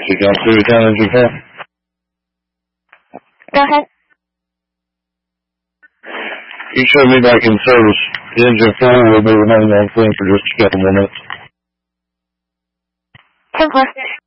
Seagull 2, down engine 4. Go ahead. You show me back in service. The engine 4 will be remaining on clean for just a couple more minutes. 10+.